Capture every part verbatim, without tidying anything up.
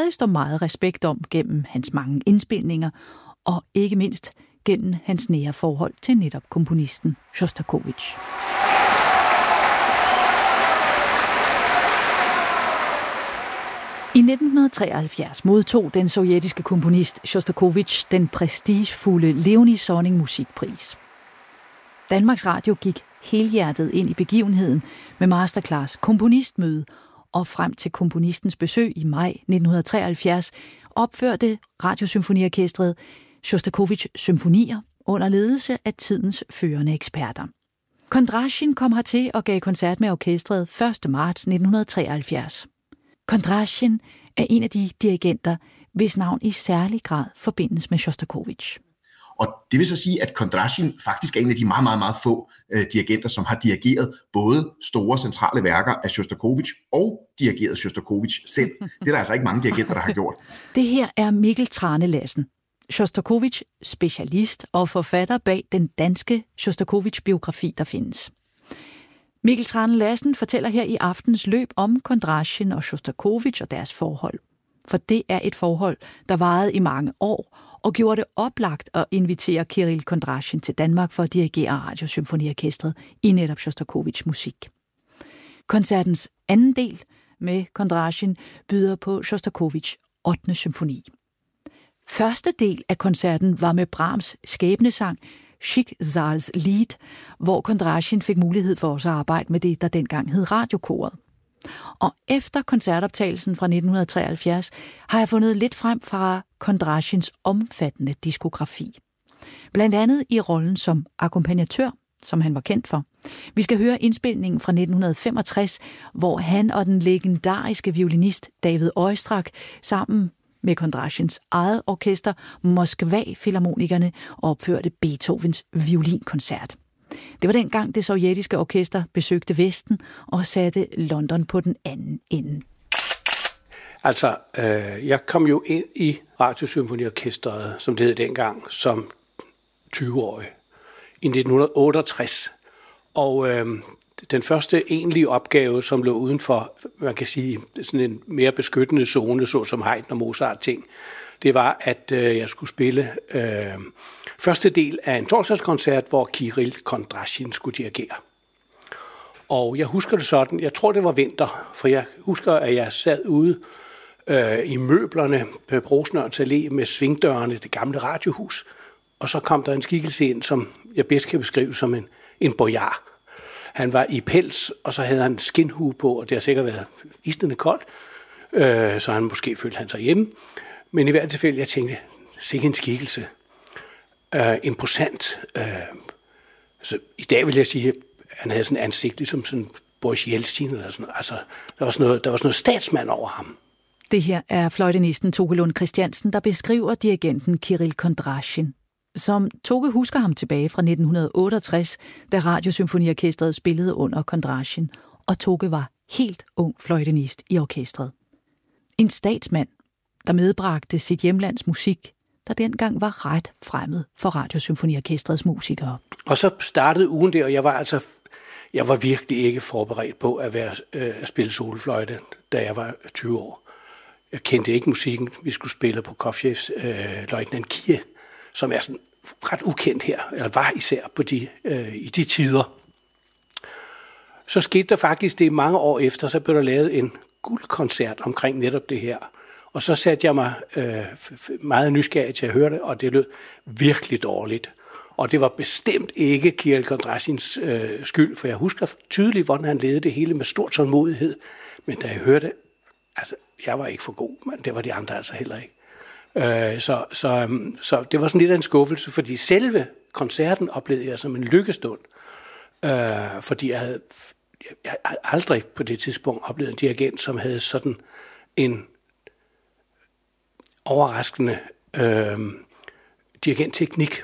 stadig står meget respekt om gennem hans mange indspilninger, og ikke mindst gennem hans nære forhold til netop komponisten Sjostakovitj. I nitten treoghalvfjerds modtog den sovjetiske komponist Sjostakovitj den prestigefulde Leonie Sonning Musikpris. Danmarks Radio gik helhjertet ind i begivenheden med masterclass komponistmøde, og frem til komponistens besøg i maj nitten treoghalvfjerds opførte Radiosymfoniorkestret Sjostakovitjs symfonier under ledelse af tidens førende eksperter. Kondrasjin kom hertil og gav koncert med orkestret første marts nitten treoghalvfjerds. Kondrasjin er en af de dirigenter, hvis navn i særlig grad forbindes med Sjostakovitj. Og det vil så sige, at Kondrasjin faktisk er en af de meget, meget, meget få øh, dirigenter, som har dirigeret både store centrale værker af Sjostakovitj og dirigeret Sjostakovitj selv. Det er der altså ikke mange dirigenter, der har gjort. Det her er Mikkel Trane Lassen, Sjostakovitj specialist og forfatter bag den danske Sjostakovitj-biografi, der findes. Mikkel Trane Lassen fortæller her i aftens løb om Kondrasjin og Sjostakovitj og deres forhold. For det er et forhold, der varede i mange år, og gjorde det oplagt at invitere Kirill Kondrasjin til Danmark for at dirigere Radiosymfoniorkestret i netop Sjostakovitjs musik. Koncertens anden del med Kondrasjin byder på Sjostakovitjs ottende symfoni. Første del af koncerten var med Brahms skæbnesang Schicksal's Lied, hvor Kondrasjin fik mulighed for også at arbejde med det, der dengang hed Radiokoret. Og efter koncertoptagelsen fra nitten treoghalvfjerds har jeg fundet lidt frem fra Kondrasjins omfattende diskografi. Blandt andet i rollen som akkompagnatør, som han var kendt for. Vi skal høre indspilningen fra nitten femogtres, hvor han og den legendariske violinist David Oistrakh sammen med Kondrasjins eget orkester Moskva-filharmonikerne opførte Beethovens violinkoncert. Det var dengang det sovjetiske orkester besøgte Vesten og satte London på den anden ende. Altså, øh, jeg kom jo ind i Radiosymfoniorkestret, som det hed dengang, som tyve-årig i nitten otteogtres. Og øh, den første egentlige opgave, som lå uden for, man kan sige, sådan en mere beskyttende zone, så som Haydn og Mozart ting, det var, at øh, jeg skulle spille øh, første del af en torsdagskoncert, hvor Kirill Kondrasjin skulle dirigere. Og jeg husker det sådan, jeg tror det var vinter, for jeg husker, at jeg sad ude øh, i møblerne på Brosnørns Allé med svingdørene, det gamle radiohus, og så kom der en skikkelse ind, som jeg bedst kan beskrive som en, en bojar. Han var i pels, og så havde han en skinhue på, og det har sikkert været isnende koldt, øh, så han måske følte han sig hjemme. Men i hvert tilfælde, jeg tænkte, sikke en skikkelse. Uh, imposant. Uh, så i dag vil jeg sige, at han havde sådan et ansigt, ligesom sådan Boris Jeltsin, eller sådan. Altså, der var sådan noget, der var sådan noget statsmand over ham. Det her er fløjtenisten Toke Lund Christiansen, der beskriver dirigenten Kirill Kondrasjin. Som Toke husker ham tilbage fra nitten otteogtres, da Radiosymfoniorkestret spillede under Kondrasjin, og Toke var helt ung fløjtenist i orkestret. En statsmand, der medbragte sit hjemlands musik, der dengang var ret fremmed for Radiosymfoniorkestrets musikere. Og så startede ugen der, og jeg var altså, jeg var virkelig ikke forberedt på at, være, øh, at spille solfløjte, da jeg var tyve år. Jeg kendte ikke musikken. Vi skulle spille på Prokofjevs øh, Løjtnant Kie, som er sådan ret ukendt her, eller var især på de, øh, i de tider. Så skete der faktisk det mange år efter, så blev der lavet en guldkoncert omkring netop det her. Og så satte jeg mig øh, meget nysgerrig til at høre det, og det lød virkelig dårligt. Og det var bestemt ikke Kirill Kondrasjins øh, skyld, for jeg husker tydeligt, hvordan han ledede det hele med stor tålmodighed. Men da jeg hørte, altså, jeg var ikke for god, men det var de andre altså heller ikke. Øh, så, så, så det var sådan lidt af en skuffelse, fordi selve koncerten oplevede jeg som en lykkestund. Øh, fordi jeg havde, jeg havde aldrig på det tidspunkt oplevet en dirigent, som havde sådan en overraskende øh, dirigentteknik.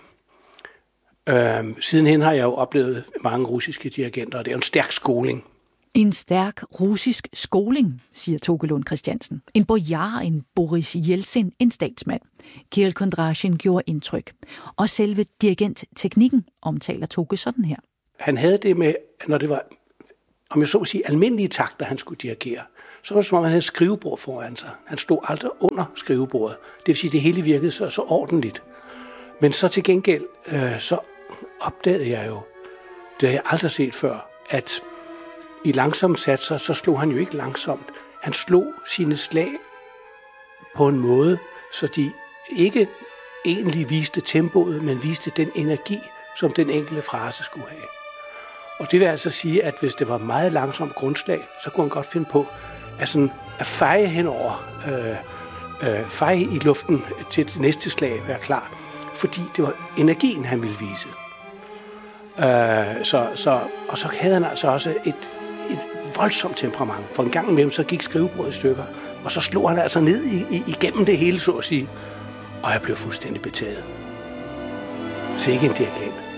Øh, sidenhen har jeg jo oplevet mange russiske dirigenter, og det er jo en stærk skoling. En stærk russisk skoling, siger Toke Lund Christiansen. En bojar, en Boris Jeltsin, en statsmand. Kirill Kondrasjin gjorde indtryk. Og selve dirigentteknikken omtaler Toke sådan her. Han havde det med, når det var, om jeg så må sige, almindelige takter, han skulle dirigere, så var det som om, han havde et skrivebord foran sig. Han stod aldrig under skrivebordet. Det vil sige, at det hele virkede så, så ordentligt. Men så til gengæld, øh, så opdagede jeg jo, det har jeg aldrig set før, at i langsomme satser, så slog han jo ikke langsomt. Han slog sine slag på en måde, så de ikke egentlig viste tempoet, men viste den energi, som den enkelte frase skulle have. Og det vil altså sige, at hvis det var meget langsomt grundslag, så kunne han godt finde på at, sådan, at feje henover, øh, øh, feje i luften til det næste slag, være klar. Fordi det var energien, han ville vise. Øh, så, så, og så havde han altså også et, et voldsomt temperament. For en gang imellem, så gik skrivebordet i stykker, og så slog han altså ned i, i, igennem det hele, så at sige. Og jeg blev fuldstændig betaget. Så ikke en dirigent.